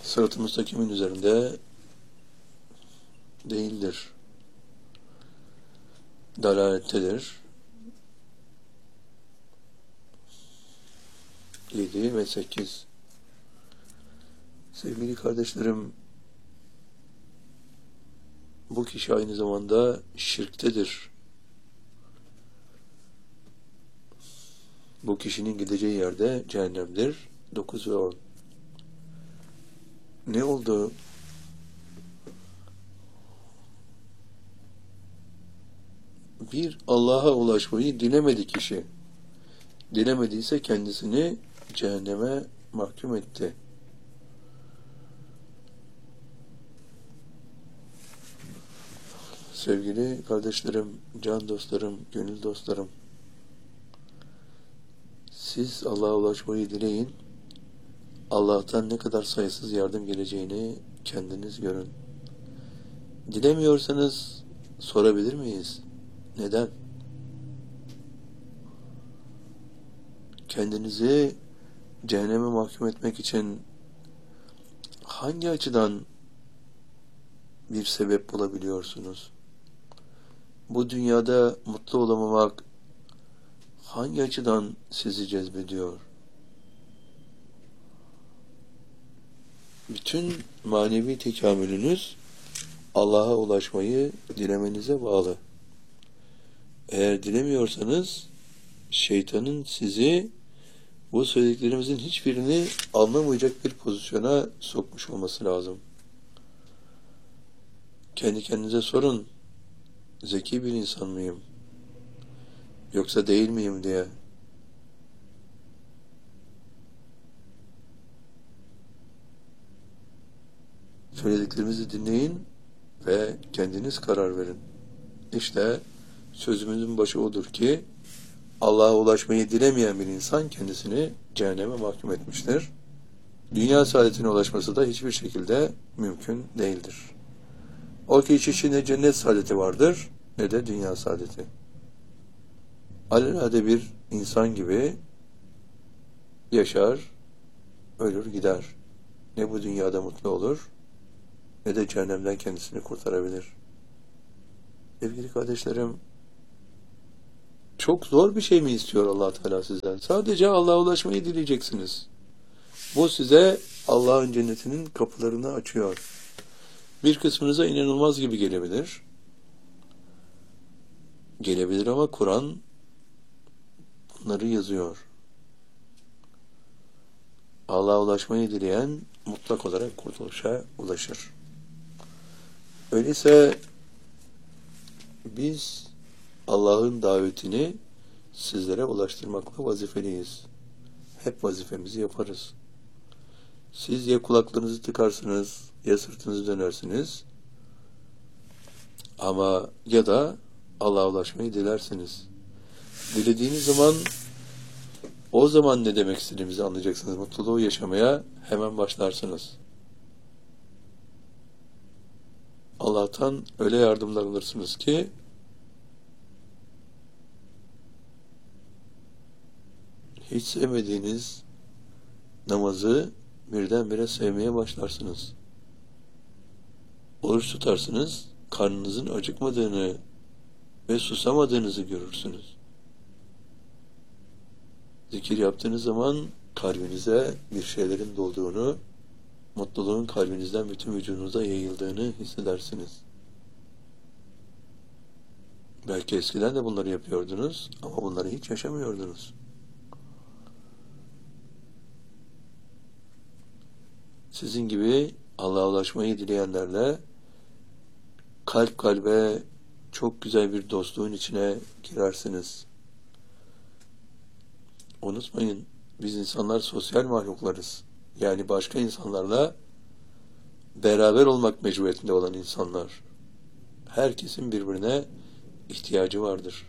Sırat-ı müstakimin üzerinde değildir. Dalalettedir. 7 ve 8. Sevgili kardeşlerim, bu kişi aynı zamanda şirktedir. Bu kişinin gideceği yerde cehennemdir. 9 ve 10. Ne oldu? Bir, Allah'a ulaşmayı dilemedi kişi. Dilemediyse kendisini cehenneme mahkum etti. Sevgili kardeşlerim, can dostlarım, gönül dostlarım, siz Allah'a ulaşmayı dileyin. Allah'tan ne kadar sayısız yardım geleceğini kendiniz görün. Dilemiyorsanız sorabilir miyiz? Neden? Kendinizi cehenneme mahkum etmek için hangi açıdan bir sebep bulabiliyorsunuz? Bu dünyada mutlu olamamak hangi açıdan sizi cezbediyor? Bütün manevi tekamülünüz Allah'a ulaşmayı dilemenize bağlı. Eğer dilemiyorsanız şeytanın sizi bu söylediklerimizin hiçbirini anlamayacak bir pozisyona sokmuş olması lazım. Kendi kendinize sorun. Zeki bir insan mıyım? Yoksa değil miyim diye. Söylediklerimizi dinleyin ve kendiniz karar verin. İşte sözümüzün başı odur ki Allah'a ulaşmayı dilemeyen bir insan kendisini cehenneme mahkum etmiştir. Dünya saadetine ulaşması da hiçbir şekilde mümkün değildir. O kişi için ne cennet saadeti vardır ne de dünya saadeti. Alelade bir insan gibi yaşar, ölür gider. Ne bu dünyada mutlu olur ne de cehennemden kendisini kurtarabilir. Sevgili kardeşlerim, çok zor bir şey mi istiyor Allah Teala sizden? Sadece Allah'a ulaşmayı dileyeceksiniz. Bu size Allah'ın cennetinin kapılarını açıyor. Bir kısmınıza inanılmaz gibi gelebilir. Gelebilir ama Kur'an bunları yazıyor. Allah'a ulaşmayı dileyen mutlak olarak kurtuluşa ulaşır. Öyleyse biz Allah'ın davetini sizlere ulaştırmakla vazifeliyiz. Hep vazifemizi yaparız. Siz ya kulaklarınızı tıkarsınız, ya sırtınızı dönersiniz, ama ya da Allah'a ulaşmayı dilersiniz. Dilediğiniz zaman, o zaman ne demek istediğimizi anlayacaksınız. Mutluluğu yaşamaya hemen başlarsınız. Allah'tan öyle yardımlar alırsınız ki hiç sevmediğiniz namazı birdenbire sevmeye başlarsınız. Oruç tutarsınız, karnınızın acıkmadığını ve susamadığınızı görürsünüz. Zikir yaptığınız zaman kalbinize bir şeylerin dolduğunu, mutluluğun kalbinizden bütün vücudunuza yayıldığını hissedersiniz. Belki eskiden de bunları yapıyordunuz ama bunları hiç yaşamıyordunuz. Sizin gibi Allah'a ulaşmayı dileyenlerle kalp kalbe çok güzel bir dostluğun içine girersiniz. Unutmayın, biz insanlar sosyal mahluklarız. Yani başka insanlarla beraber olmak mecburiyetinde olan insanlar. Herkesin birbirine ihtiyacı vardır.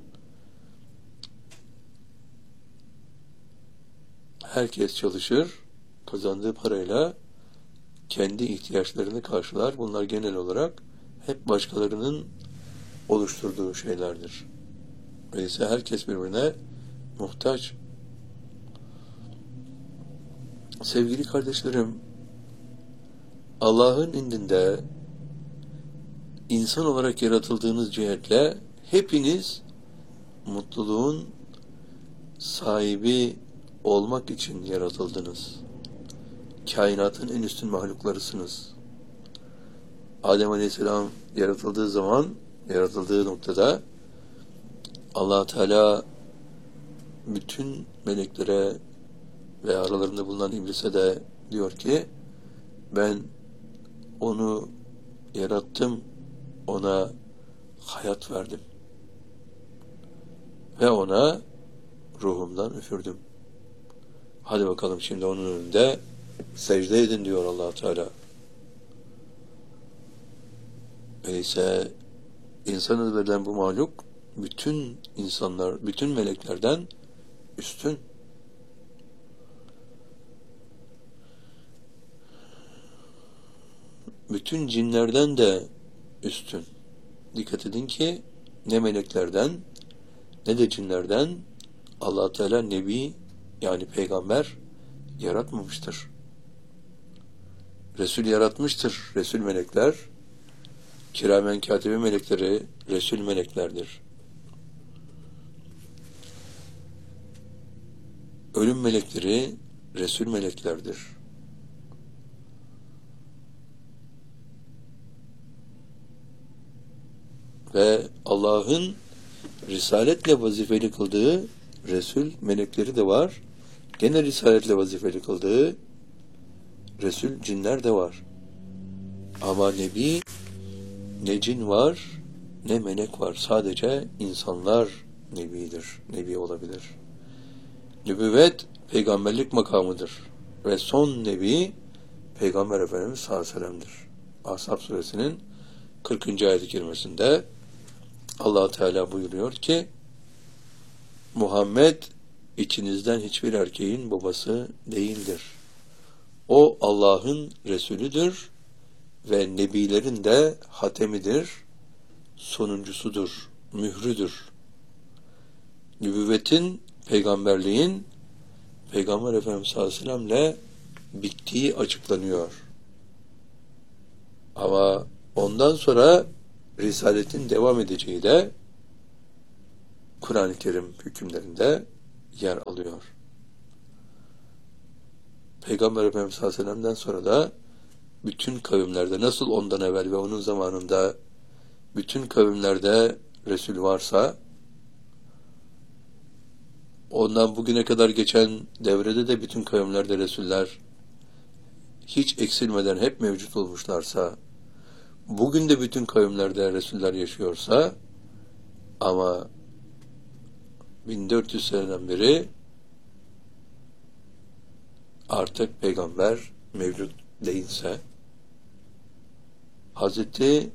Herkes çalışır, kazandığı parayla kendi ihtiyaçlarını karşılar. Bunlar genel olarak hep başkalarının oluşturduğu şeylerdir. Öyleyse herkes birbirine muhtaç. Sevgili kardeşlerim, Allah'ın indinde insan olarak yaratıldığınız cihetle hepiniz mutluluğun sahibi olmak için yaratıldınız. Kainatın en üstün mahluklarısınız. Adem Aleyhisselam yaratıldığı zaman, yaratıldığı noktada Allah Teala bütün meleklere ve aralarında bulunan iblise de diyor ki, ben onu yarattım, ona hayat verdim ve ona ruhumdan üfürdüm. Hadi bakalım şimdi onun önünde secde edin diyor Allah Teala. Öyleyse insana verilen bu mahluk bütün insanlar, bütün meleklerden üstün. Bütün cinlerden de üstün. Dikkat edin ki ne meleklerden ne de cinlerden Allah Teala nebi, yani peygamber yaratmamıştır. Resul yaratmıştır. Resul melekler, kiramen katibe melekleri resul meleklerdir. Ölüm melekleri resul meleklerdir. Ve Allah'ın risaletle vazifeli kıldığı resul melekleri de var. Gene risaletle vazifeli kıldığı resul cinler de var. Ama nebi, ne cin var ne melek var. Sadece insanlar nebidir. Nebi olabilir. Nübüvvet peygamberlik makamıdır. Ve son nebi Peygamber Efendimiz sallallahu aleyhi ve sellem'dir. Ahzab suresinin 40. ayet-i kerimesinde Allah Teala buyuruyor ki, Muhammed içinizden hiçbir erkeğin babası değildir. O Allah'ın Resulüdür ve nebilerin de hatemidir, sonuncusudur, mührüdür. Nübüvvetin, peygamberliğin Peygamber Efendimiz sallallahu aleyhi ve sellem'le bittiği açıklanıyor. Ama ondan sonra risaletin devam edeceği de Kur'an-ı Kerim hükümlerinde yer alıyor. Peygamber Efendimiz sallallahu aleyhi ve sellem'den sonra da bütün kavimlerde, nasıl ondan evvel ve onun zamanında bütün kavimlerde Resul varsa, ondan bugüne kadar geçen devrede de bütün kavimlerde Resuller hiç eksilmeden hep mevcut olmuşlarsa, bugün de bütün kavimlerde Resuller yaşıyorsa, ama 1400 seneden beri artık peygamber mevcut değilse, Hazreti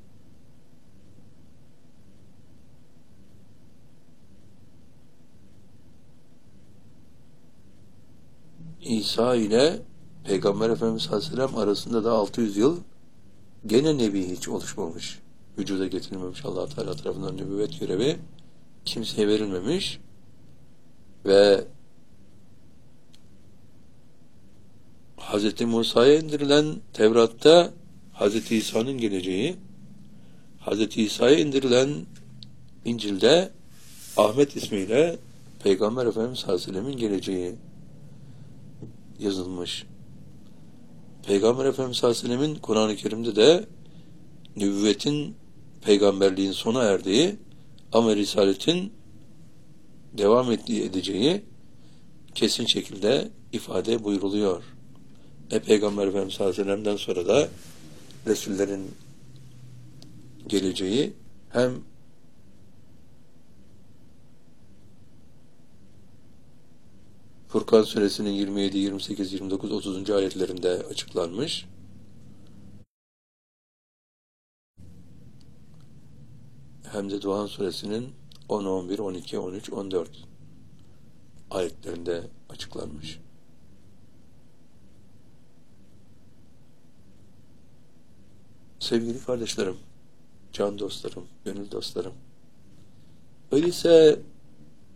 İsa ile Peygamber Efendimiz sallallahu aleyhi ve sellem arasında da 600 yıl gene nebi hiç oluşmamış. Vücuda getirilmemiş, Allah Teala tarafından nübüvvet görevi kimseye verilmemiş ve Hz. Musa'ya indirilen Tevrat'ta Hz. İsa'nın geleceği, Hz. İsa'ya indirilen İncil'de Ahmet ismiyle Peygamber Efendimiz sallallahu aleyhi ve sellem'in geleceği yazılmış. Peygamber Efendimiz sallallahu aleyhi ve sellem'in Kur'an-ı Kerim'de de nübüvvetin, peygamberliğin sona erdiği ama risaletin devam edeceği kesin şekilde ifade buyruluyor. Peygamber Efendimiz sallallahu aleyhi ve sellem'den sonra da Resullerin geleceği hem Furkan suresinin 27, 28, 29, 30. ayetlerinde açıklanmış. Hem de Duhan suresinin 10, 11, 12, 13, 14 ayetlerinde açıklanmış. Sevgili kardeşlerim, can dostlarım, gönül dostlarım, öyleyse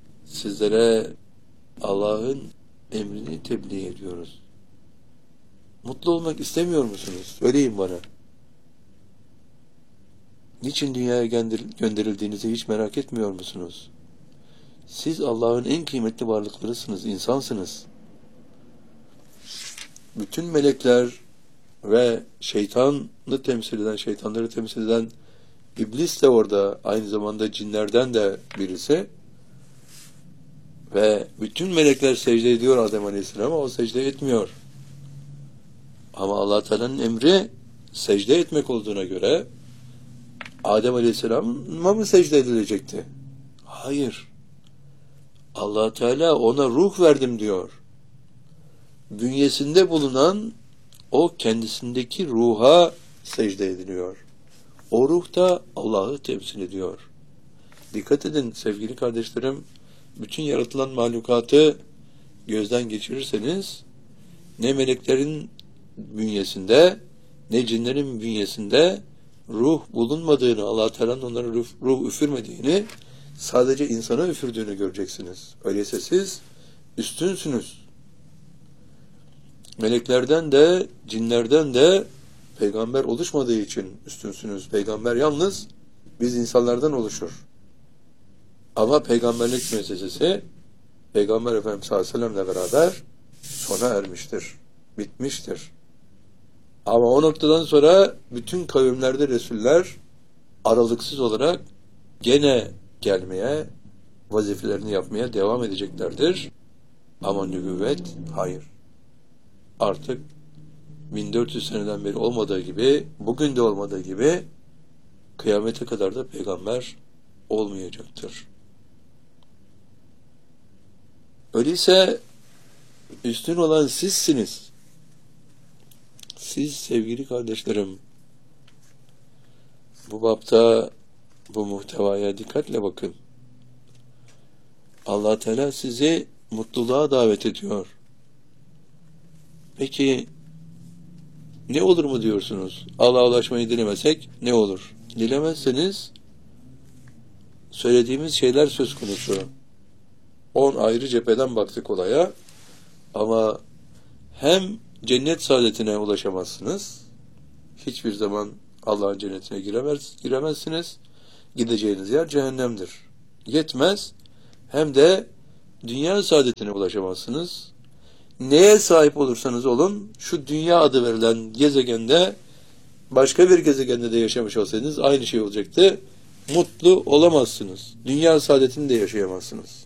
sizlere Allah'ın emrini tebliğ ediyoruz. Mutlu olmak istemiyor musunuz? Söyleyin bana. Niçin dünyaya gönderildiğinizi hiç merak etmiyor musunuz? Siz Allah'ın en kıymetli varlıklarısınız, insansınız. Bütün melekler ve şeytanı temsil eden, şeytanları temsil eden İblis de orada, aynı zamanda cinlerden de birisi. Ve bütün melekler secde ediyor Adem Aleyhisselam'a, o secde etmiyor. Ama Allah Teala'nın emri secde etmek olduğuna göre Adem Aleyhisselam'a mı secde edilecekti? Hayır. Allah Teala ona ruh verdim diyor. Bünyesinde bulunan o kendisindeki ruha secde ediliyor. O ruh da Allah'ı temsil ediyor. Dikkat edin sevgili kardeşlerim, bütün yaratılan mahlukatı gözden geçirirseniz ne meleklerin bünyesinde ne cinlerin bünyesinde ruh bulunmadığını, Allah Teala'nın onlara ruh üfürmediğini, sadece insana üfürdüğünü göreceksiniz. Öyleyse siz üstünsünüz. Meleklerden de cinlerden de peygamber oluşmadığı için üstünsünüz. Peygamber yalnız biz insanlardan oluşur. Ama peygamberlik müessesesi Peygamber Efendimiz sallallahu aleyhi ve sellemle beraber sona ermiştir. Bitmiştir. Ama o noktadan sonra bütün kavimlerde Resuller aralıksız olarak gene gelmeye, vazifelerini yapmaya devam edeceklerdir. Ama nübüvvet hayır. Artık 1400 seneden beri olmadığı gibi, bugün de olmadığı gibi kıyamete kadar da peygamber olmayacaktır. Öyleyse üstün olan sizsiniz. Siz sevgili kardeşlerim, bu bapta bu muhtevaya dikkatle bakın. Allah Teala sizi mutluluğa davet ediyor. Peki ne olur mu diyorsunuz? Allah'a ulaşmayı dilemesek ne olur? Dilemezseniz söylediğimiz şeyler söz konusu. 10 ayrı cepheden baktık olaya. Ama hem cennet saadetine ulaşamazsınız. Hiçbir zaman Allah'ın cennetine giremezsiniz. Gideceğiniz yer cehennemdir. Yetmez. Hem de dünya saadetine ulaşamazsınız. Neye sahip olursanız olun, şu dünya adı verilen gezegende, başka bir gezegende de yaşamış olsaydınız aynı şey olacaktı. Mutlu olamazsınız. Dünya saadetini de yaşayamazsınız.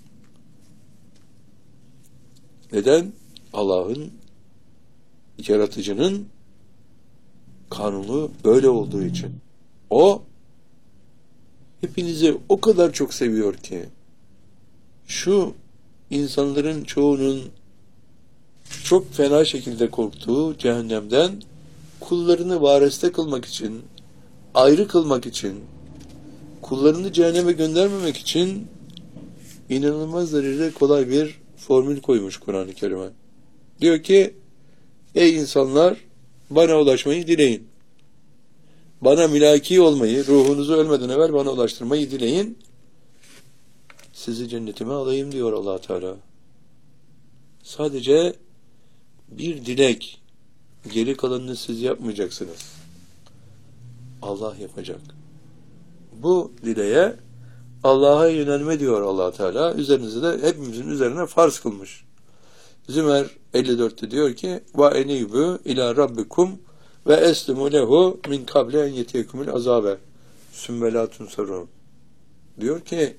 Neden? Allah'ın, yaratıcının kanunu böyle olduğu için. O hepinizi o kadar çok seviyor ki şu insanların çoğunun çok fena şekilde korktuğu cehennemden kullarını vareste kılmak için, ayrı kılmak için, kullarını cehenneme göndermemek için inanılmaz derecede kolay bir formül koymuş Kur'an-ı Kerim'e. Diyor ki, ey insanlar, bana ulaşmayı dileyin. Bana mülaki olmayı, ruhunuzu ölmeden evvel bana ulaştırmayı dileyin. Sizi cennetime alayım diyor Allah Teala. Sadece bir dilek, geri kalanını siz yapmayacaksınız. Allah yapacak. Bu dileğe Allah'a yönelme diyor Allah Teala. Üzerinize de hepimizin üzerine farz kılmış. Zümer 54'te diyor ki: "Ve enibu ila rabbikum ve eslimu lehu min kable en yetiyekumul azabe. Sümme la tunsarun." Diyor ki,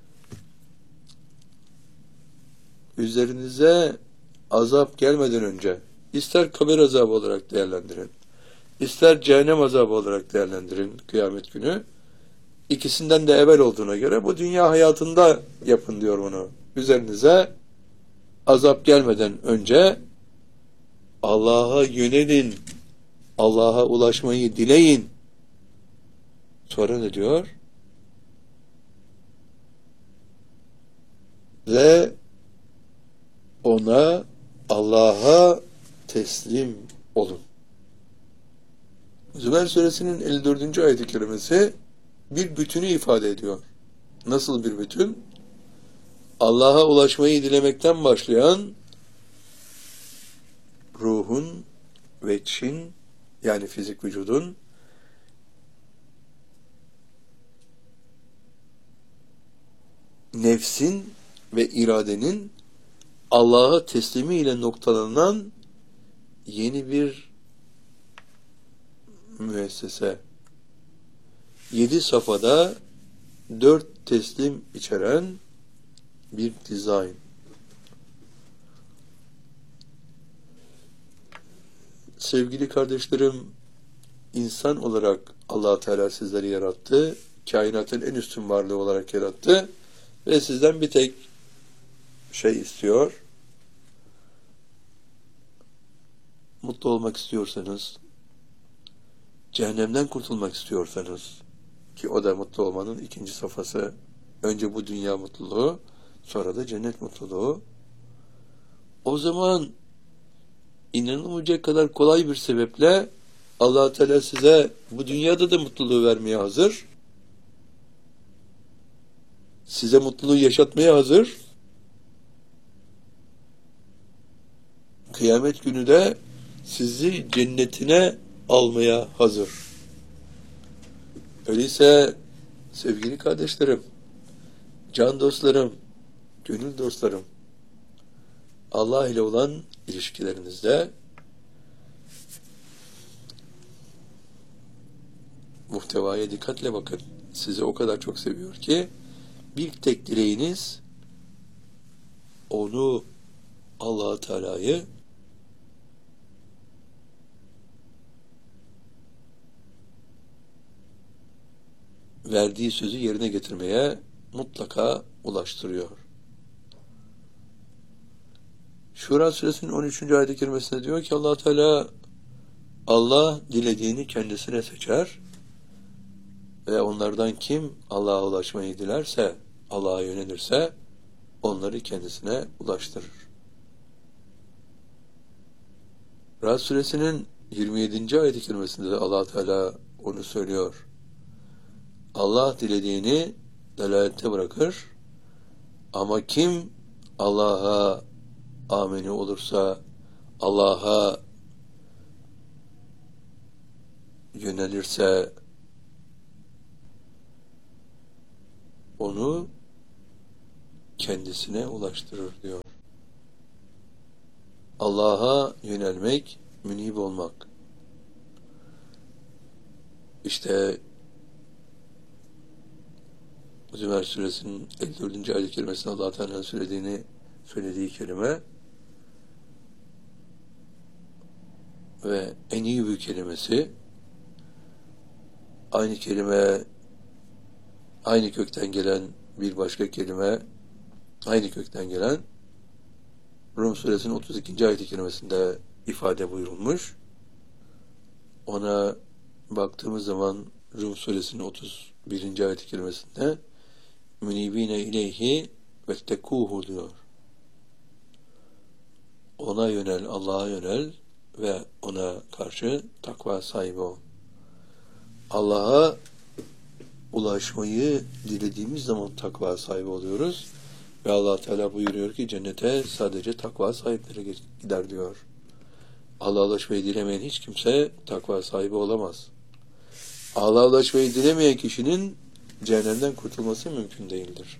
üzerinize azap gelmeden önce ister kabir azabı olarak değerlendirin, ister cehennem azabı olarak değerlendirin kıyamet günü. İkisinden de evvel olduğuna göre bu dünya hayatında yapın diyor bunu. Üzerinize azap gelmeden önce Allah'a yönelin, Allah'a ulaşmayı dileyin. Sonra ne diyor? Ve ona, Allah'a teslim olun. Zümer suresinin 54. ayet-i kerimesi bir bütünü ifade ediyor. Nasıl bir bütün? Allah'a ulaşmayı dilemekten başlayan ruhun veçhin, yani fizik vücudun, nefsin ve iradenin Allah'a teslimi ile noktalanan yeni bir müessese. 7 safhada 4 teslim içeren bir dizayn. Sevgili kardeşlerim, insan olarak Allah Teala sizleri yarattı. Kainatın en üstün varlığı olarak yarattı. Ve sizden bir tek şey istiyor. Mutlu olmak istiyorsanız, cehennemden kurtulmak istiyorsanız, ki o da mutlu olmanın ikinci safhası, önce bu dünya mutluluğu, sonra da cennet mutluluğu. O zaman inanılmayacak kadar kolay bir sebeple Allah Teala size bu dünyada da mutluluğu vermeye hazır. Size mutluluğu yaşatmaya hazır. Kıyamet günü de sizi cennetine almaya hazır. Öyleyse sevgili kardeşlerim, can dostlarım, gönül dostlarım, Allah ile olan ilişkilerinizde muhtevaya dikkatle bakın. Sizi o kadar çok seviyor ki bir tek dileğiniz onu, Allah Teala'yı verdiği sözü yerine getirmeye mutlaka ulaştırıyor. Şura suresinin 13. ayet-i kerimesinde diyor ki Allah Teala, Allah dilediğini kendisine seçer ve onlardan kim Allah'a ulaşmayı dilerse, Allah'a yönelirse onları kendisine ulaştırır. Ra'd suresinin 27. ayet-i kerimesinde de Allah Teala onu söylüyor. Allah dilediğini delalette bırakır ama kim Allah'a amini olursa, Allah'a yönelirse onu kendisine ulaştırır diyor. Allah'a yönelmek, münib olmak. İşte Zümer suresinin 54. ayet-i kerimesinde Allah Teala'nın söylediği kelime ve en iyi bir kelimesi, aynı kelime, aynı kökten gelen bir başka kelime, aynı kökten gelen Rum suresinin 32. ayet-i kerimesinde ifade buyurulmuş. Ona baktığımız zaman Rum suresinin 31. ayet-i kerimesinde münibine ileyhi vettekuhu diyor. Ona yönel, Allah'a yönel ve ona karşı takva sahibi ol. Allah'a ulaşmayı dilediğimiz zaman takva sahibi oluyoruz. Ve Allah Teala buyuruyor ki cennete sadece takva sahipleri gider diyor. Allah'a ulaşmayı dilemeyen hiç kimse takva sahibi olamaz. Allah'a ulaşmayı dilemeyen kişinin cehennemden kurtulması mümkün değildir.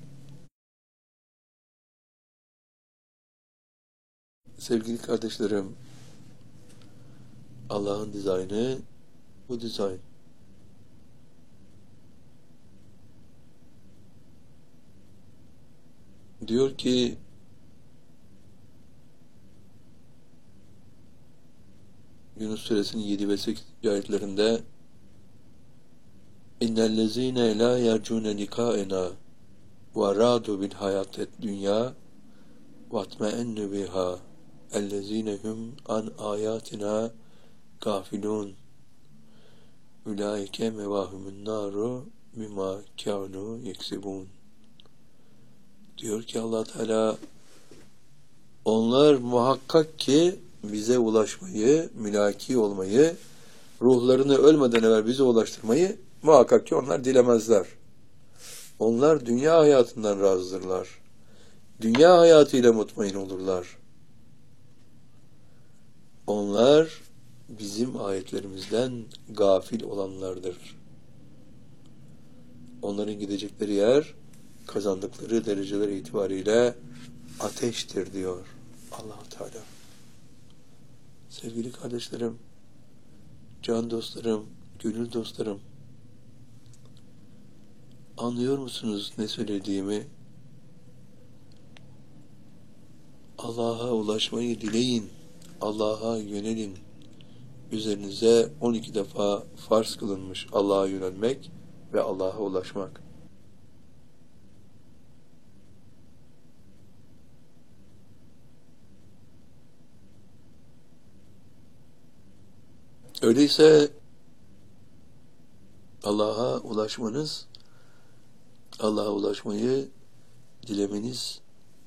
Sevgili kardeşlerim, Allah'ın dizaynı bu dizayn. Diyor ki Yunus suresinin 7 ve 8. ayetlerinde İnnellezîne lâ yercûne likâena ve râdû bil hayâted dünyâ vatme'ennu biha ellezîne hum an âyâtina gâfilûn ulaike mevahumun nâru bimâ kânû yeksibûn. Diyor ki Allah Teala, onlar muhakkak ki bize ulaşmayı, mülaki olmayı, ruhlarını ölmeden evvel bize ulaştırmayı muhakkak ki onlar dilemezler. Onlar dünya hayatından razıdırlar. Dünya hayatıyla mutmain olurlar. Onlar bizim ayetlerimizden gafil olanlardır. Onların gidecekleri yer, kazandıkları dereceler itibariyle ateştir diyor Allah-u Teala. Sevgili kardeşlerim, can dostlarım, gönül dostlarım, anlıyor musunuz ne söylediğimi? Allah'a ulaşmayı dileyin, Allah'a yönelin. Üzerinize 12 defa farz kılınmış Allah'a yönelmek ve Allah'a ulaşmak. Öyleyse Allah'a ulaşmanız, Allah'a ulaşmayı dilemeniz,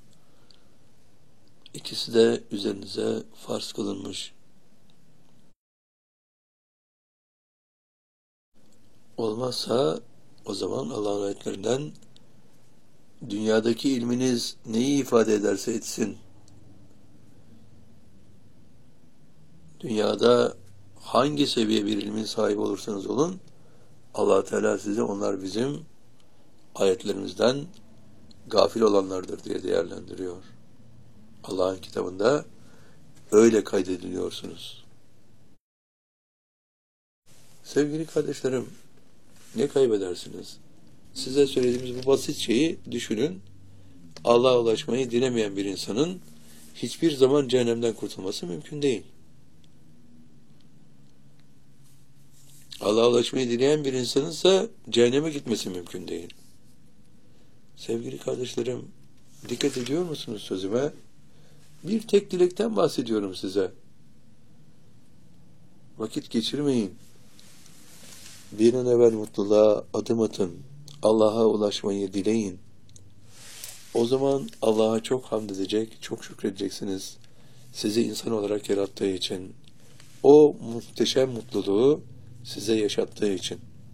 ikisi de üzerinize farz kılınmış. Olmazsa o zaman Allah'ın ayetlerinden dünyadaki ilminiz neyi ifade ederse etsin, dünyada hangi seviye bir ilmin sahibi olursanız olun, Allah Teala size onlar bizim ayetlerimizden gafil olanlardır diye değerlendiriyor. Allah'ın kitabında öyle kaydediliyorsunuz. Sevgili kardeşlerim, ne kaybedersiniz? Size söylediğimiz bu basit şeyi düşünün. Allah'a ulaşmayı dilemeyen bir insanın hiçbir zaman cehennemden kurtulması mümkün değil. Allah'a ulaşmayı dileyen bir insanın ise cehenneme gitmesi mümkün değil. Sevgili kardeşlerim, dikkat ediyor musunuz sözüme? Bir tek dilekten bahsediyorum size. Vakit geçirmeyin. Bir an evvel mutluluğa adım atın. Allah'a ulaşmayı dileyin. O zaman Allah'a çok hamd edecek, çok şükredeceksiniz. Sizi insan olarak yarattığı için. O muhteşem mutluluğu size yaşattığı için.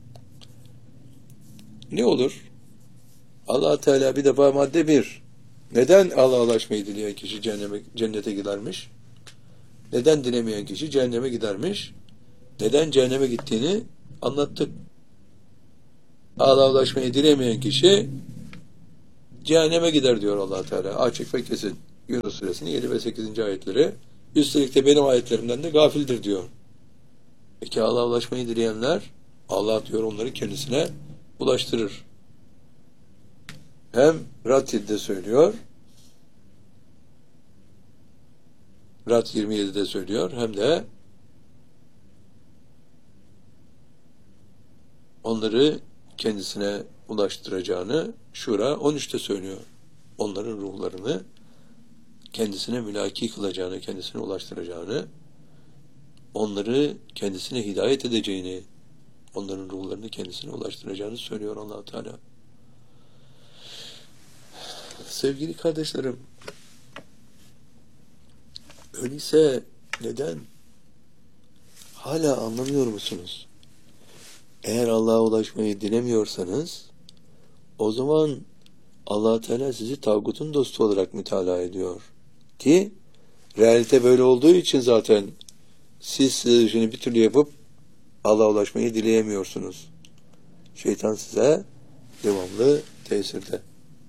Ne olur? Allah Teala bir defa madde 1. Neden Allah'a ulaşmayı dileyen kişi cennete gidermiş? Neden dilemeyen kişi cehenneme gidermiş? Neden cehenneme gittiğini anlattık. Allah'a ulaşmayı dilemeyen kişi cehenneme gider diyor Allah Teala. Açık ve kesin. Yunus Suresinin 7 ve 8. ayetleri. Üstelik de benim ayetlerimden de gafildir diyor. Peki Allah'a ulaşmayı dileyenler, Allah diyor onları kendisine ulaştırır. Hem Rad 7'de söylüyor, Rad 27'de söylüyor, hem de onları kendisine ulaştıracağını Şura 13'te söylüyor. Onların ruhlarını kendisine mülaki kılacağını, kendisine ulaştıracağını, onları kendisine hidayet edeceğini, onların ruhlarını kendisine ulaştıracağını söylüyor Allah-u Teala. Sevgili kardeşlerim, öyleyse neden? Hala anlamıyor musunuz? Eğer Allah'a ulaşmayı dilemiyorsanız, o zaman Allah Teala sizi tağutun dostu olarak mütalaa ediyor. Ki realite böyle olduğu için zaten siz işini bir türlü yapıp Allah'a ulaşmayı dileyemiyorsunuz. Şeytan size devamlı tesirde.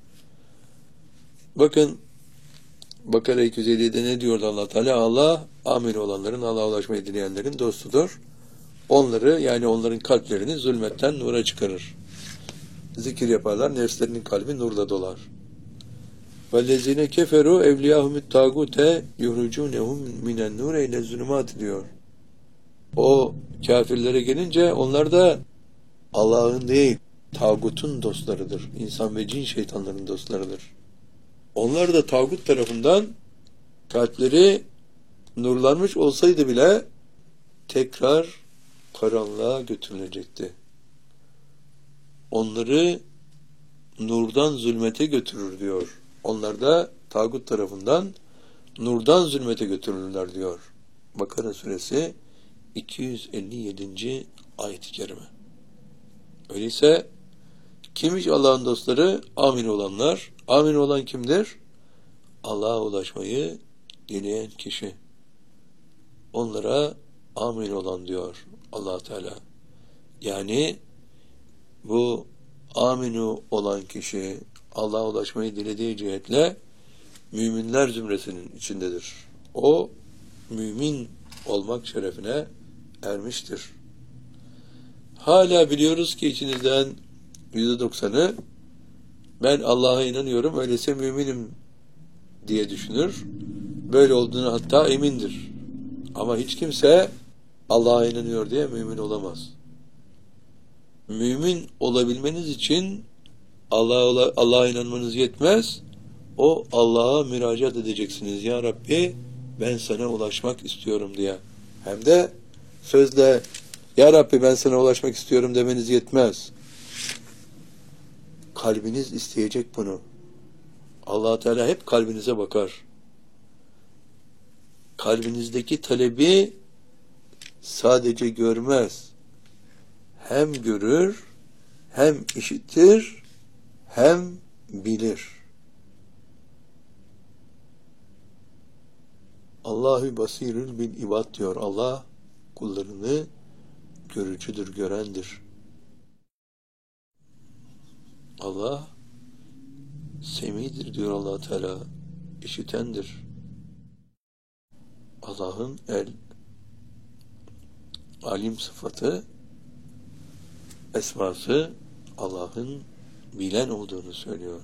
Bakın Bakara 257'de ne diyordu Allah Teala? Allah amin olanların, Allah'a ulaşmayı dileyenlerin dostudur. Onları, yani onların kalplerini zulmetten nura çıkarır. Zikir yaparlar, nefslerinin kalbi nurla dolar. وَالَّذِينَ كَفَرُوا اَوْلِيَاهُمُ التَّاغُوتَ يُخْرِجُونَهُمْ مِنَ النُّورِ اِلَى الظُّلُمَاتِ diyor. O kafirlere gelince onlar da Allah'ın değil, tağutun dostlarıdır. İnsan ve cin şeytanların dostlarıdır. Onlar da tağut tarafından kalpleri nurlanmış olsaydı bile tekrar karanlığa götürülecekti. Onları nurdan zulmete götürür diyor. Onlar da tağut tarafından nurdan zulmete götürülürler diyor. Bakara suresi 257. ayet-i kerime. Öyleyse kimmiş Allah'ın dostları? Amin olanlar. Amin olan kimdir? Allah'a ulaşmayı dileyen kişi. Onlara amin olan diyor Allah Teala. Yani bu aminu olan kişi Allah'a ulaşmayı dilediği cihetle müminler zümresinin içindedir. O mümin olmak şerefine ermiştir. Hala biliyoruz ki içinizden %90'ı ben Allah'a inanıyorum, öyleyse müminim diye düşünür. Böyle olduğunu hatta emindir. Ama hiç kimse Allah'a inanıyor diye mümin olamaz. Mümin olabilmeniz için Allah'a inanmanız yetmez. O Allah'a müracaat edeceksiniz. Ya Rabbi, ben sana ulaşmak istiyorum diye. Hem de sözle Ya Rabbi ben sana ulaşmak istiyorum demeniz yetmez. Kalbiniz isteyecek bunu. Allah Teala hep kalbinize bakar. Kalbinizdeki talebi sadece görmez. Hem görür, hem işitir, hem bilir. Allahu basirül bil ibad diyor. Allah kullarını görücüdür, görendir. Allah semidir diyor Allah Teala, işitendir. Allah'ın alim sıfatı, esması Allah'ın bilen olduğunu söylüyor.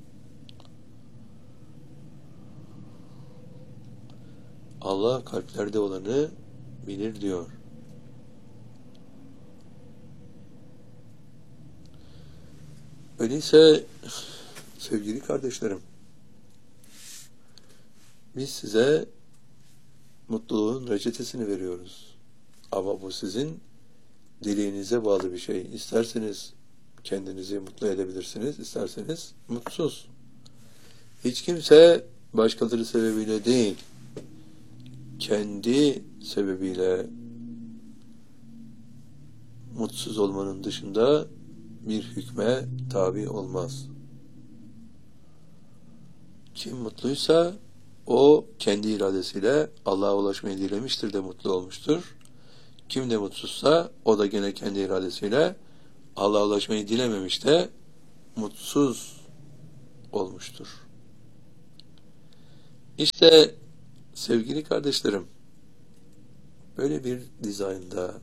Allah kalplerde olanı bilir diyor. Öyleyse sevgili kardeşlerim, biz size mutluluğun reçetesini veriyoruz. Ama bu sizin dileğinize bağlı bir şey. İsterseniz kendinizi mutlu edebilirsiniz, isterseniz mutsuz. Hiç kimse başkaları sebebiyle değil, kendi sebebiyle mutsuz olmanın dışında bir hükme tabi olmaz. Kim mutluysa o kendi iradesiyle Allah'a ulaşmayı dilemiştir de mutlu olmuştur. Kim de mutsuzsa o da gene kendi iradesiyle Allah'a ulaşmayı dilememiş de mutsuz olmuştur. İşte sevgili kardeşlerim, böyle bir dizaynda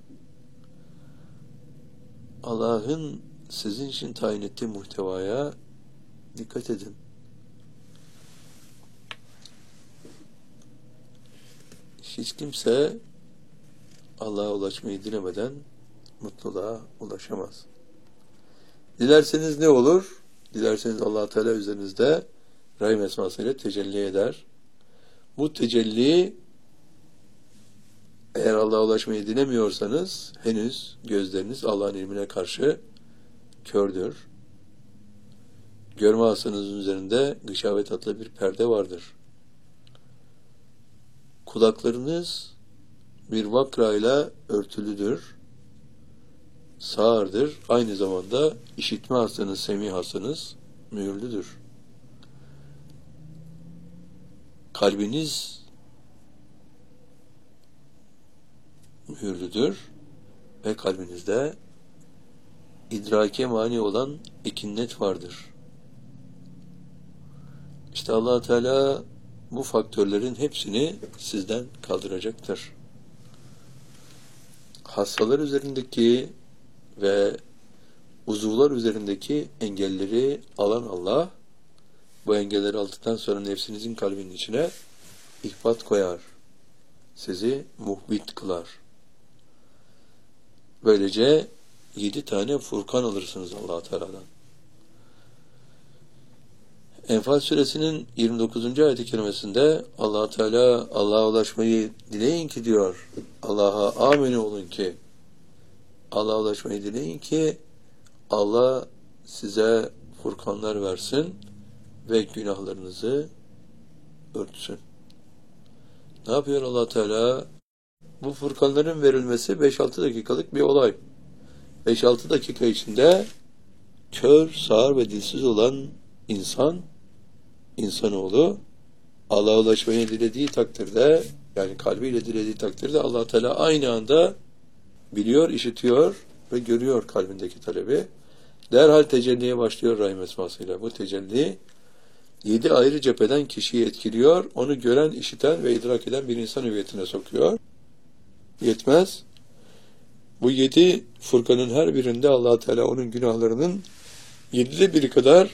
Allah'ın sizin için tayin ettiği muhtevaya dikkat edin. Hiç kimse Allah'a ulaşmayı dilemeden mutluluğa ulaşamaz. Dilerseniz ne olur? Dilerseniz Allah Teala üzerinizde Rahim esmasıyla tecelli eder. Bu tecelli, eğer Allah'a ulaşmayı dilemiyorsanız henüz gözleriniz Allah'ın ilmine karşı kördür. Görme hastanızın üzerinde gışavet adlı bir perde vardır. Kulaklarınız bir vakrayla örtülüdür, sağırdır. Aynı zamanda işitme hastanız, semi hastanız mühürlüdür. Kalbiniz mühürlüdür ve kalbinizde idrake mani olan ikinnet vardır. İşte Allah Teala bu faktörlerin hepsini sizden kaldıracaktır. Hastalar üzerindeki ve uzuvlar üzerindeki engelleri alan Allah, bu engelleri aldıktan sonra nefsinizin kalbinin içine ihbat koyar. Sizi muhbit kılar. Böylece 7 tane Furkan alırsınız Allah Teala'dan. Enfal suresinin 29. ayet-i kerimesinde Allah Teala Allah'a ulaşmayı dileyin ki diyor. Allah'a amin olun ki. Allah'a ulaşmayı dileyin ki Allah size furkanlar versin ve günahlarınızı örtsün. Ne yapıyor Allah Teala? Bu furkanların verilmesi 5-6 dakikalık bir olay. 5-6 dakika içinde kör, sağır ve dilsiz olan insanoğlu Allah'a ulaşmayı dilediği takdirde Yani kalbiyle dilediği takdirde Allah Teala aynı anda biliyor, işitiyor ve görüyor kalbindeki talebi. Derhal tecelliye başlıyor Rahim esmasıyla. Bu tecelli 7 ayrı cepheden kişiyi etkiliyor. Onu gören, işiten ve idrak eden bir insan hüviyetine sokuyor. Yetmez. Bu 7 fırkanın her birinde Allah Teala onun günahlarının 7'de biri kadar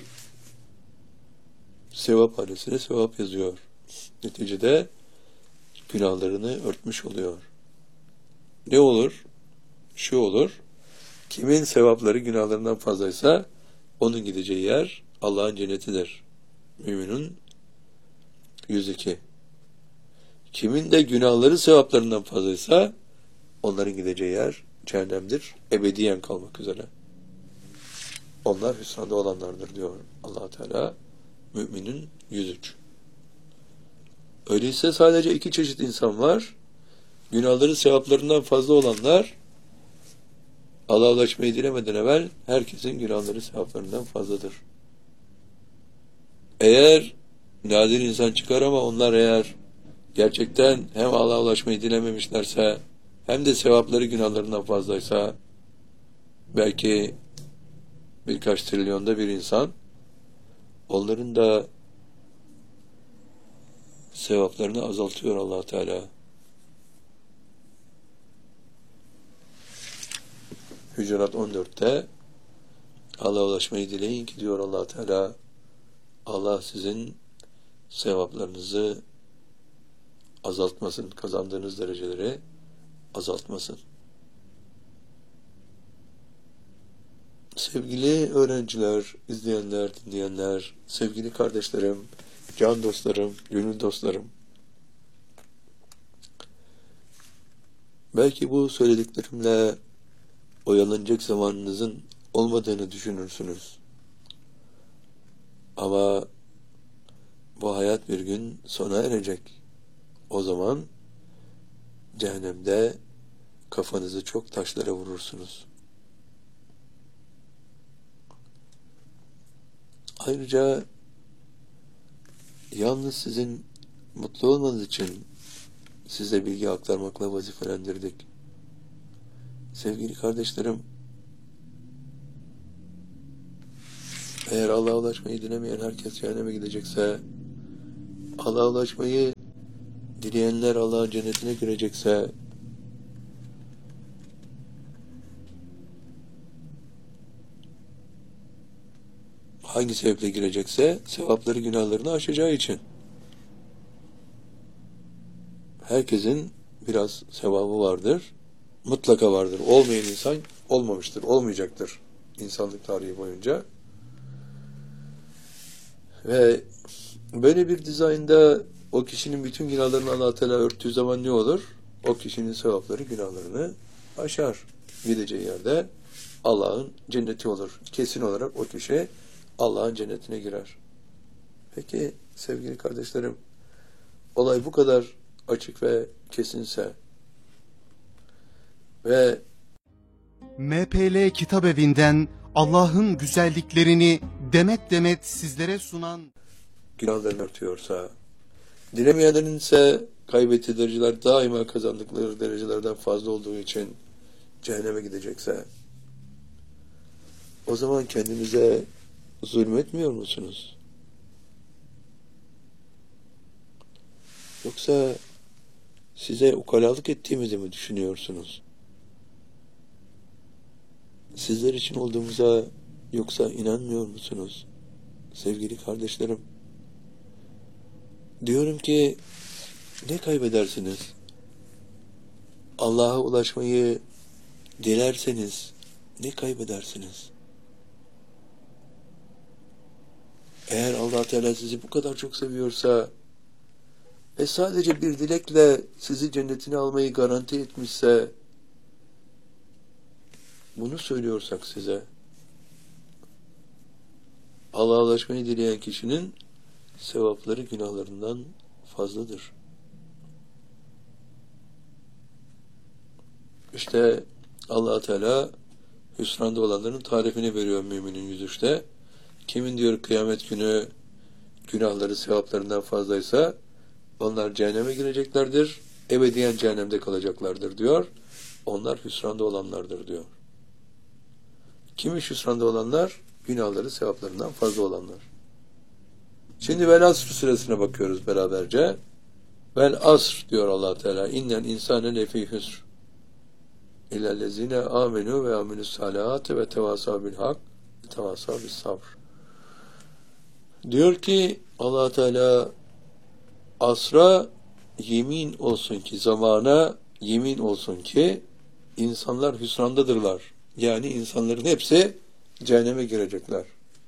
sevap hanesine sevap yazıyor. Neticede günahlarını örtmüş oluyor. Ne olur? Şu olur. Kimin sevapları günahlarından fazlaysa onun gideceği yer Allah'ın cennetidir. Müminun 102. Kimin de günahları sevaplarından fazlaysa onların gideceği yer cehennemdir. Ebediyen kalmak üzere. Onlar hüsranda olanlardır diyor Allah Teala. Müminun 103. Öyleyse sadece 2 çeşit insan var. Günahları sevaplarından fazla olanlar, Allah'a ulaşmayı dilemeden evvel herkesin günahları sevaplarından fazladır. Eğer nadir insan çıkar ama onlar eğer gerçekten hem Allah'a ulaşmayı dilememişlerse hem de sevapları günahlarından fazlaysa belki birkaç trilyonda bir insan, onların da sevaplarını azaltıyor Allah Teala. Hücurat 14'te Allah'a ulaşmayı dileyin ki diyor Allah Teala, Allah sizin sevaplarınızı azaltmasın, kazandığınız dereceleri azaltmasın. Sevgili öğrenciler, izleyenler, dinleyenler, sevgili kardeşlerim, can dostlarım, gönül dostlarım, belki bu söylediklerimle oyalanacak zamanınızın olmadığını düşünürsünüz. Ama bu hayat bir gün sona erecek. O zaman cehennemde kafanızı çok taşlara vurursunuz. Ayrıca yalnız sizin mutlu olmanız için size bilgi aktarmakla vazifelendirdik. Sevgili kardeşlerim, eğer Allah'a ulaşmayı dilemeyen herkes cehenneme gidecekse, Allah'a ulaşmayı dileyenler Allah'ın cennetine girecekse, hangi sebeple girecekse, sevapları günahlarını aşacağı için. Herkesin biraz sevabı vardır, mutlaka vardır. Olmayan insan olmamıştır, olmayacaktır insanlık tarihi boyunca. Ve böyle bir dizaynda o kişinin bütün günahlarını Allah Teala örttüğü zaman ne olur? O kişinin sevapları günahlarını aşar. Gideceği yerde Allah'ın cenneti olur. Kesin olarak o kişi Allah'ın cennetine girer. Peki sevgili kardeşlerim, olay bu kadar açık ve kesinse ve MPL Kitabevi'nden Allah'ın güzelliklerini demet demet sizlere sunan, günahlarını örtüyorsa, dilemeyenlerin ise kaybettiği dereceler daima kazandıkları derecelerden fazla olduğu için cehenneme gidecekse, o zaman kendinize zulmetmiyor musunuz? Yoksa size ukalalık ettiğimizi mi düşünüyorsunuz? Sizler için olduğumuza yoksa inanmıyor musunuz? Sevgili kardeşlerim, diyorum ki ne kaybedersiniz? Allah'a ulaşmayı dilerseniz ne kaybedersiniz? Eğer Allah Teala sizi bu kadar çok seviyorsa ve sadece bir dilekle sizi cennetine almayı garanti etmişse, bunu söylüyorsak size, Allah'a ulaşmayı dileyen kişinin sevapları günahlarından fazladır. İşte Allah Teala hüsranda olanların tarifini veriyor Müminin 103'te. Kimin diyor kıyamet günü günahları sevaplarından fazlaysa onlar cehenneme gireceklerdir. ebediyen cehennemde kalacaklardır diyor. Onlar hüsranda olanlardır diyor. Kimmiş hüsranda olanlar? Günahları sevaplarından fazla olanlar. Şimdi Vel Asr suresine bakıyoruz beraberce. Vel Asr diyor Allah Teala. İnnel insane lefî hüsr. İllellezine amenu ve amilussalâti ve tevâsâ bil hak ve tevâsâ bis sabr. Diyor ki Allah Teala, asra yemin olsun ki, zamana yemin olsun ki insanlar hüsrandadırlar. Yani insanların hepsi cehenneme girecekler.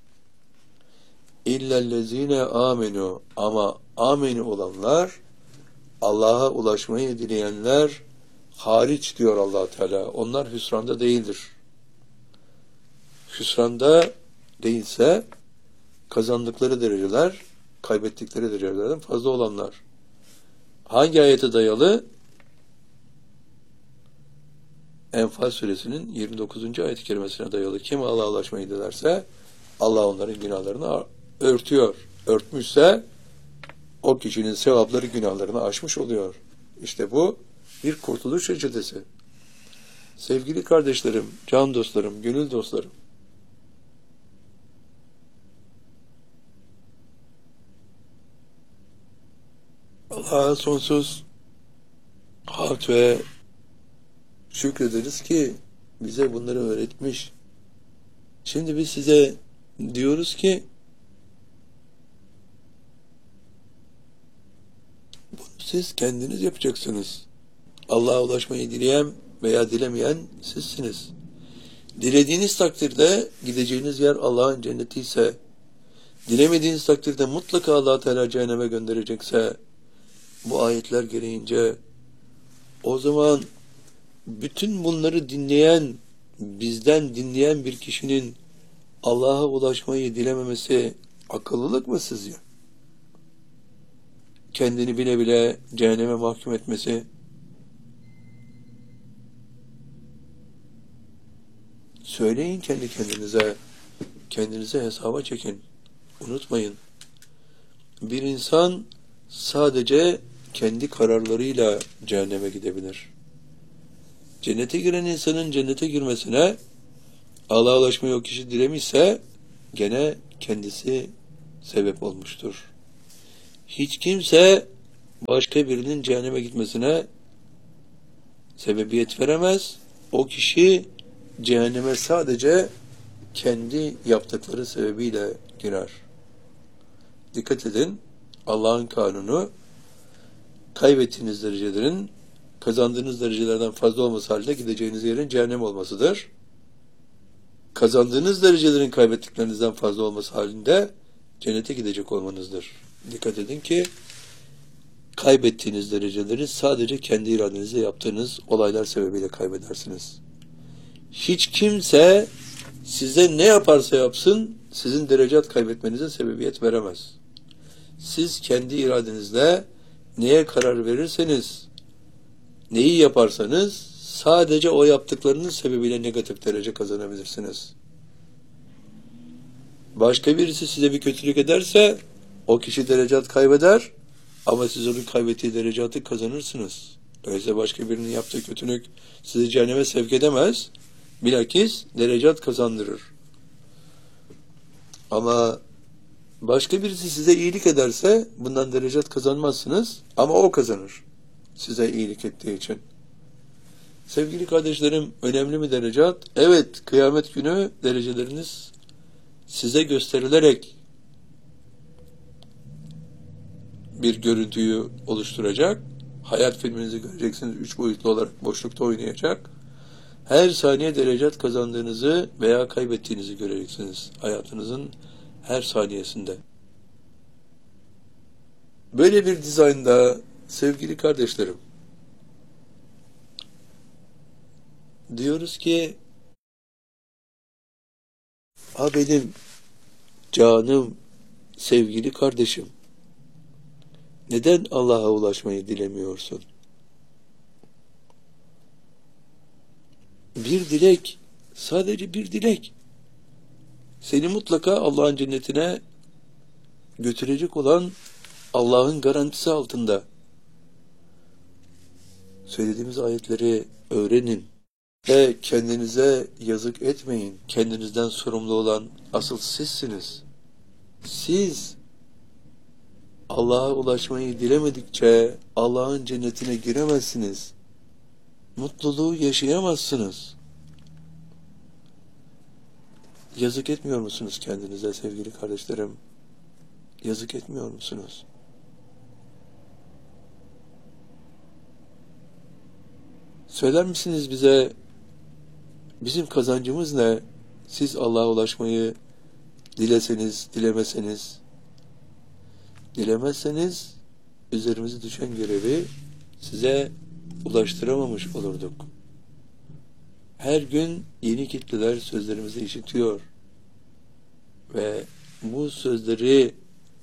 İllellezine amenu, ama amenu olanlar, Allah'a ulaşmayı dileyenler hariç diyor Allah Teala. Onlar hüsranda değildir. Hüsranda değilse kazandıkları dereceler kaybettikleri derecelerden fazla olanlar. Hangi ayete dayalı? Enfal suresinin 29. ayet-i kerimesine dayalı. Kim Allah'a ulaşmayı dilerse Allah onların günahlarını örtüyor. Örtmüşse o kişinin sevapları günahlarını aşmış oluyor. İşte bu bir kurtuluş reçetesi. Sevgili kardeşlerim, can dostlarım, gönül dostlarım, Allah'a sonsuz hamd ve şükrederiz ki bize bunları öğretmiş. Şimdi biz size diyoruz ki bunu siz kendiniz yapacaksınız. Allah'a ulaşmayı dileyen veya dilemeyen sizsiniz. Dilediğiniz takdirde gideceğiniz yer Allah'ın cenneti ise, dilemediğiniz takdirde mutlaka Allah Teala cehenneme gönderecekse, bu ayetler gereğince o zaman bütün bunları dinleyen, bizden dinleyen bir kişinin Allah'a ulaşmayı dilememesi akıllılık mı sizce? Kendini bile bile cehenneme mahkum etmesi, söyleyin kendi kendinize, kendinize hesaba çekin. Unutmayın, bir insan sadece kendi kararlarıyla cehenneme gidebilir. Cennete giren insanın cennete girmesine Allah'a ulaşmayı o kişi dilemişse gene kendisi sebep olmuştur. Hiç kimse başka birinin cehenneme gitmesine sebebiyet veremez. O kişi cehenneme sadece kendi yaptıkları sebebiyle girer. Dikkat edin, Allah'ın kanunu kaybettiğiniz derecelerin kazandığınız derecelerden fazla olması halinde gideceğiniz yerin cehennem olmasıdır. Kazandığınız derecelerin kaybettiklerinizden fazla olması halinde cennete gidecek olmanızdır. Dikkat edin ki kaybettiğiniz dereceleri sadece kendi iradenizle yaptığınız olaylar sebebiyle kaybedersiniz. Hiç kimse size ne yaparsa yapsın sizin derecat kaybetmenize sebebiyet veremez. Siz kendi iradenizle neye karar verirseniz, neyi yaparsanız sadece o yaptıklarınız sebebiyle negatif derece kazanabilirsiniz. Başka birisi size bir kötülük ederse o kişi derecat kaybeder ama siz onun kaybettiği derecatı kazanırsınız. Dolayısıyla başka birinin yaptığı kötülük sizi cehenneme sevk edemez. Bilakis derecat kazandırır. Ama başka birisi size iyilik ederse bundan derecat kazanmazsınız ama o kazanır size iyilik ettiği için. Sevgili kardeşlerim, önemli mi derecat? Evet, kıyamet günü dereceleriniz size gösterilerek bir görüntüyü oluşturacak. Hayat filminizi göreceksiniz, 3 boyutlu olarak boşlukta oynayacak. Her saniye derecat kazandığınızı veya kaybettiğinizi göreceksiniz hayatınızın her saniyesinde. Böyle bir dizaynda sevgili kardeşlerim, diyoruz ki benim canım, sevgili kardeşim, neden Allah'a ulaşmayı dilemiyorsun? Bir dilek, sadece bir dilek, seni mutlaka Allah'ın cennetine götürecek olan Allah'ın garantisi altında. Söylediğimiz ayetleri öğrenin ve kendinize yazık etmeyin. Kendinizden sorumlu olan asıl sizsiniz. Siz Allah'a ulaşmayı dilemedikçe Allah'ın cennetine giremezsiniz. Mutluluğu yaşayamazsınız. Yazık etmiyor musunuz kendinize sevgili kardeşlerim? Yazık etmiyor musunuz? Söyler misiniz bize, bizim kazancımız ne? Siz Allah'a ulaşmayı dileseniz, dilemezseniz üzerimize düşen görevi size ulaştıramamış olurduk. Her gün yeni kitleler sözlerimizi işitiyor ve bu sözleri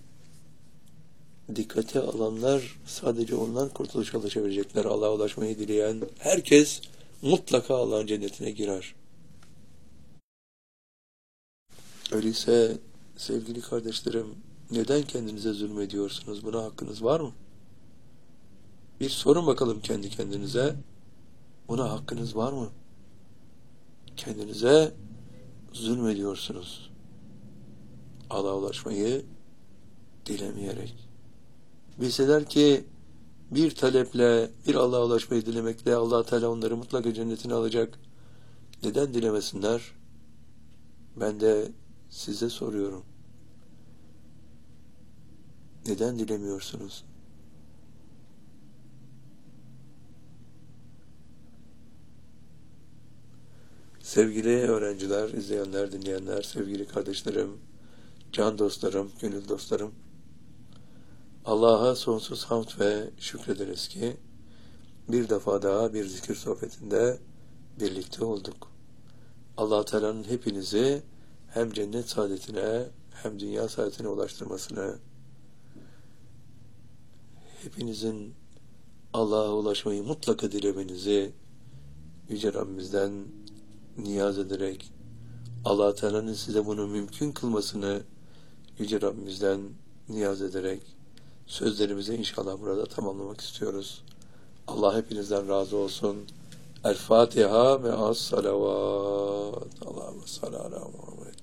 dikkate alanlar, sadece onlar kurtuluşa ulaşabilecekler. Allah'a ulaşmayı dileyen herkes mutlaka Allah'ın cennetine girer. Öyleyse sevgili kardeşlerim, neden kendinize zulmediyorsunuz? Buna hakkınız var mı? Bir sorun bakalım kendi kendinize. Buna hakkınız var mı? Kendinize zulmediyorsunuz. Allah'a ulaşmayı dilemeyerek. Bilseler ki bir taleple, bir Allah'a ulaşmayı dilemekle Allah Teala onları mutlaka cennetine alacak. Neden dilemesinler? Ben de size soruyorum. Neden dilemiyorsunuz? Sevgili öğrenciler, izleyenler, dinleyenler, sevgili kardeşlerim, can dostlarım, gönül dostlarım, Allah'a sonsuz hamd ve şükrederiz ki bir defa daha bir zikir sohbetinde birlikte olduk. Allah Teala'nın hepinizi hem cennet saadetine hem dünya saadetine ulaştırmasını, hepinizin Allah'a ulaşmayı mutlaka dilemenizi Yüce Rabbimizden niyaz ederek, Allah Teala'nın size bunu mümkün kılmasını Yüce Rabbimizden niyaz ederek sözlerimizi inşallah burada tamamlamak istiyoruz. Allah hepinizden razı olsun. El Fatiha ve as salavat. Allahümme salli ala Muhammed.